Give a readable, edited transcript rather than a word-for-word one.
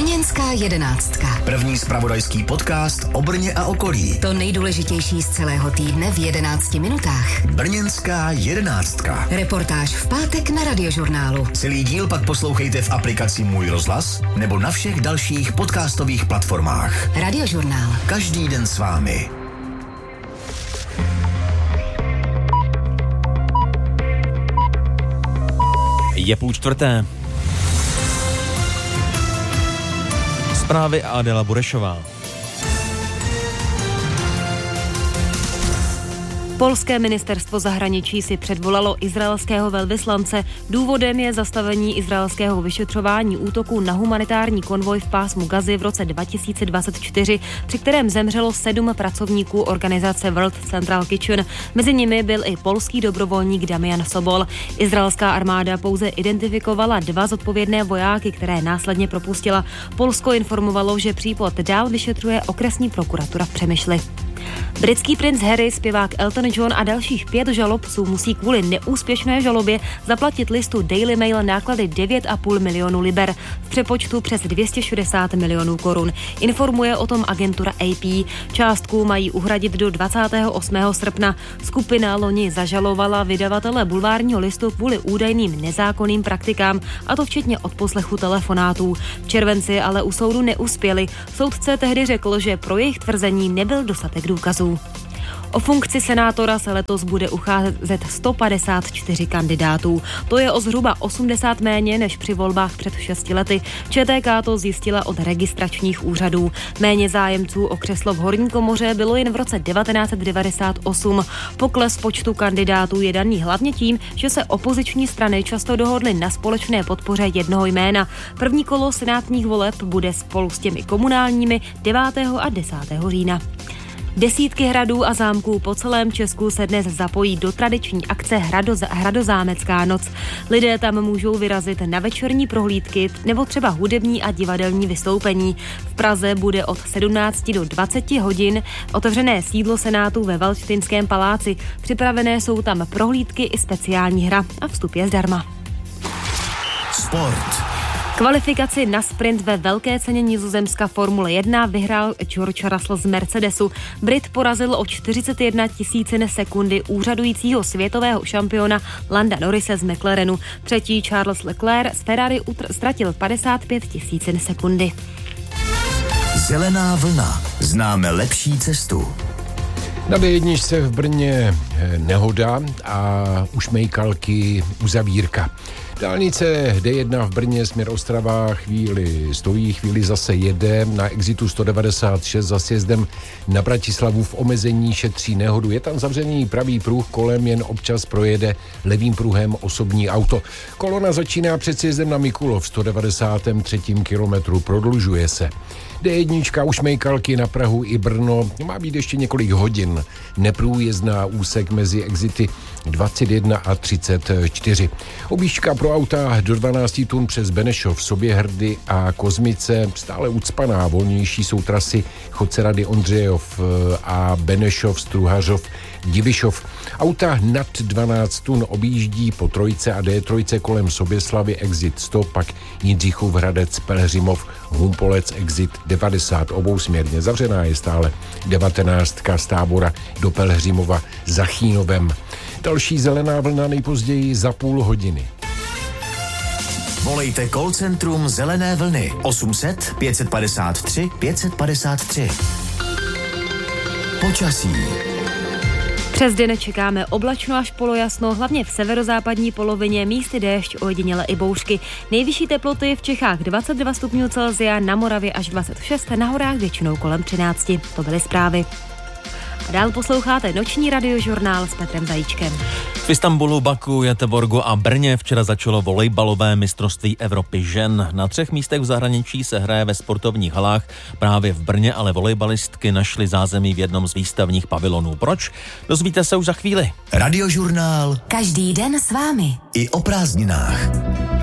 Brněnská jedenáctka. První zpravodajský podcast o Brně a okolí. To nejdůležitější z celého týdne v 11 minutách. Brněnská jedenáctka. Reportáž v pátek na Radiožurnálu. Celý díl pak poslouchejte v aplikaci Můj rozhlas nebo na všech dalších podcastových platformách. Radiožurnál. Každý den s vámi. Je 3:30. Zprávy a Adela Burešová. Polské ministerstvo zahraničí si předvolalo izraelského velvyslance. Důvodem je zastavení izraelského vyšetřování útoku na humanitární konvoj v pásmu Gazy v roce 2024, při kterém zemřelo 7 pracovníků organizace World Central Kitchen. Mezi nimi byl i polský dobrovolník Damian Sobol. Izraelská armáda pouze identifikovala 2 zodpovědné vojáky, které následně propustila. Polsko informovalo, že případ dál vyšetřuje okresní prokuratura v Přemyšli. Britský princ Harry, zpěvák Elton John a dalších 5 žalobců musí kvůli neúspěšné žalobě zaplatit listu Daily Mail náklady 9,5 milionu liber, v přepočtu přes 260 milionů korun. Informuje o tom agentura AP. Částku mají uhradit do 28. srpna. Skupina loni zažalovala vydavatele bulvárního listu kvůli údajným nezákonným praktikám, a to včetně odposlechu telefonátů. V červenci ale u soudu neuspěli. Soudce tehdy řekl, že pro jejich tvrzení nebyl dostatek důkazů. O funkci senátora se letos bude ucházet 154 kandidátů. To je o zhruba 80 méně než při volbách před 6 lety. ČTK to zjistila od registračních úřadů. Méně zájemců o křeslo v horní komoře bylo jen v roce 1998. Pokles počtu kandidátů je daný hlavně tím, že se opoziční strany často dohodly na společné podpoře jednoho jména. První kolo senátních voleb bude spolu s těmi komunálními 9. a 10. října. Desítky hradů a zámků po celém Česku se dnes zapojí do tradiční akce Hradozámecká noc. Lidé tam můžou vyrazit na večerní prohlídky nebo třeba hudební a divadelní vystoupení. V Praze bude od 17 do 20 hodin otevřené sídlo Senátu ve Valdštejnském paláci. Připravené jsou tam prohlídky i speciální hra a vstup je zdarma. Sport. Kvalifikaci na sprint ve velké ceně Nizozemska Formule 1 vyhrál George Russell z Mercedesu. Brit porazil o 41 tisícin sekundy úřadujícího světového šampiona Landa Norrise z McLarenu. Třetí Charles Leclerc z Ferrari ztratil 55 tisícin sekundy. Zelená vlna. Známe lepší cestu. Na D1 v Brně nehoda a u Šmejkalky uzavírka. Dálnice D1 v Brně směr Ostrava chvíli stojí, chvíli zase jede. Na exitu 196 za sjezdem na Bratislavu v omezení šetří nehodu. Je tam zavřený pravý pruh, kolem jen občas projede levým pruhem osobní auto. Kolona začíná před sjezdem na Mikulov v 193. kilometru, prodlužuje se. D1 u Šmejkalky na Prahu i Brno má být ještě několik hodin. Neprůjezdná úsek mezi exity 21 a 34. Objížďka pro auta do 12 tun přes Benešov, Soběhrdy a Kozmice stále ucpaná. Volnější jsou trasy Chodce-Rady Ondřejov a Benešov, Struhařov, Divišov. Auta nad 12 tun objíždí po trojce a D3 kolem Soběslavy exit 100, pak Jindřichův Hradec, Pelhřimov, Humpolec exit 90. Obousměrně zavřená je stále 19 z Tábora do Pelhřimova za Chínovem. Další zelená vlna nejpozději za půl hodiny. Volejte call centrum Zelené vlny 800 553 553. Počasí. Přes den čekáme oblačno až polojasno, hlavně v severozápadní polovině, místy déšť, ojediněle i bouřky. Nejvyšší teploty v Čechách 22 stupňů Celsia, na Moravě až 26, na horách většinou kolem 13. To byly zprávy. A dál posloucháte noční radiožurnál s Petrem Zajíčkem. V Istanbulu, Baku, Göteborgu a Brně včera začalo volejbalové mistrovství Evropy žen. Na 3 místech v zahraničí se hraje ve sportovních halách. Právě v Brně ale volejbalistky našly zázemí v jednom z výstavních pavilonů. Proč? Dozvíte se už za chvíli. Radiožurnál. Každý den s vámi. I o prázdninách.